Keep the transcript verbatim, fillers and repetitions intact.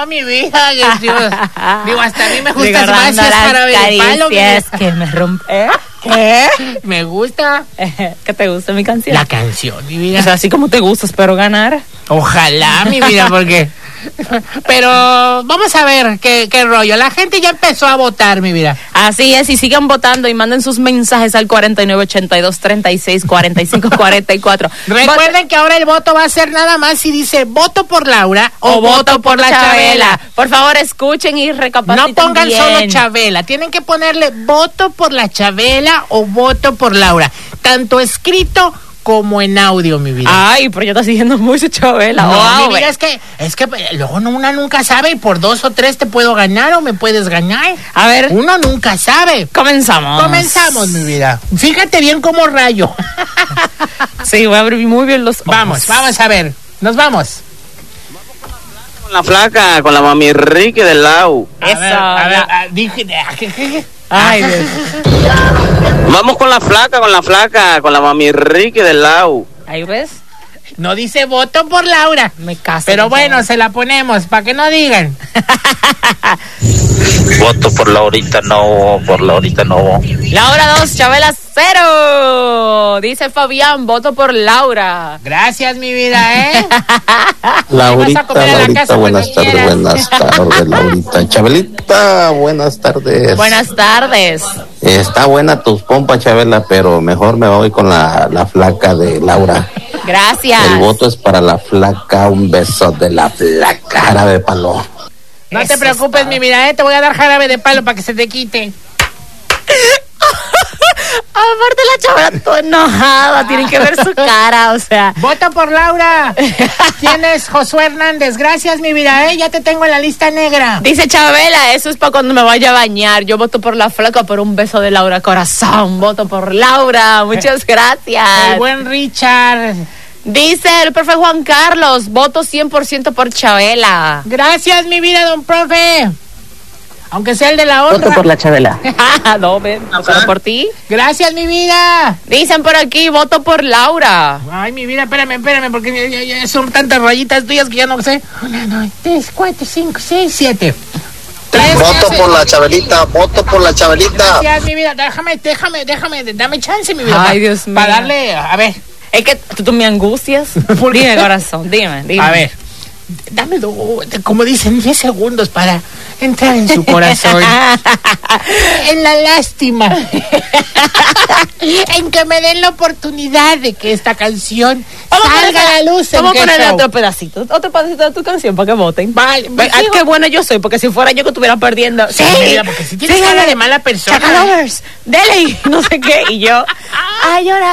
no, mi vida. Dios, digo, hasta a mí me gusta más si es jarabe de palo. Es que me rompe. ¿Eh? ¿Qué? Me gusta. ¿Qué te gusta mi canción? La canción, mi vida. O sea, así como te gusta, espero ganar. Ojalá, mi vida, porque... Pero vamos a ver qué, qué rollo. La gente ya empezó a votar, mi vida. Así es, y sigan votando y manden sus mensajes al cuarenta y nueve ochenta y dos, treinta y seis, cuarenta y cinco, cuarenta y cuatro. Recuerden Vot- que ahora el voto va a ser nada más si dice voto por Laura o, o voto, voto por, por la Chabela. Chabela. Por favor, escuchen y recapaciten. No pongan bien. solo Chabela, tienen que ponerle voto por la Chabela o voto por Laura, tanto escrito como en audio, mi vida. Ay, pero yo estoy siguiendo mucho Chabela. No, wow, mi vida, es que, es que luego una nunca sabe y por dos o tres te puedo ganar o me puedes ganar. A ver. Uno nunca sabe. Comenzamos. Comenzamos, mi vida. Fíjate bien cómo rayo. Sí, voy a abrir muy bien los ojos. Vamos, vamos a ver. Nos vamos. Con la flaca, con la mami Ricky del Lau. A Eso. ver, a ver, a, dije, ¿qué, qué? Ay, Dios. Vamos con la flaca, con la flaca, con la mami Ricky del Lau. Ahí ves. No dice voto por Laura. Me caso. Pero bueno, se la ponemos para que no digan. Voto por Laurita, no, por Laurita, no. Laura dos, Chabela cero. Dice Fabián, voto por Laura. Gracias, mi vida, ¿eh? Laurita, Laurita, buenas tardes, quieras. buenas tardes, Laurita. Chabelita, buenas tardes. Buenas tardes. Está buena tus pompas, Chabela, pero mejor me voy con la, la flaca de Laura. Gracias. El voto es para la flaca, un beso de la flaca, jarabe de palo. No Eso te preocupes, está. mi vida, ¿eh? Te voy a dar jarabe de palo para que se te quite. Aparte la Chabela toda enojada, tienen que ver su cara, o sea. Voto por Laura. ¿Quién es Josué Hernández? Gracias, mi vida, ¿eh? Ya te tengo en la lista negra. Dice Chabela, eso es para cuando me vaya a bañar. Yo voto por la flaca, por un beso de Laura Corazón. Voto por Laura, muchas gracias. El buen Richard. Dice el profe Juan Carlos, voto cien por ciento por Chabela. Gracias, mi vida, don profe. Aunque sea el de la otra. Voto por la Chabela. No, ven, voto por ti. Gracias, mi vida. Dicen por aquí, voto por Laura. Ay, mi vida, espérame, espérame, porque ya, ya, ya son tantas rayitas tuyas que ya no sé. Una, dos, tres, cuatro, cinco, seis, siete. Tres Voto veces. por la Chabelita, voto por la Chabelita. Gracias, mi vida. Déjame, déjame, déjame, dame chance, mi vida. Ay, Dios mío. Para darle, a ver. Es que tú, tú me angustias. Dime, corazón, dime, dime. A ver, dame, do, como dicen, diez segundos para entrar en su corazón. En la lástima. En que me den la oportunidad de que esta canción Vamos a salga poner- a la luz. en Vamos a Qué ponerle Show. otro pedacito, otro pedacito de tu canción para que voten. Vale, Ve- Ay, qué bueno yo soy, porque si fuera yo que estuviera perdiendo. Sí, mira, porque si tienes cara de mala persona. Chacalovers, dele, no sé qué, y yo a llorar.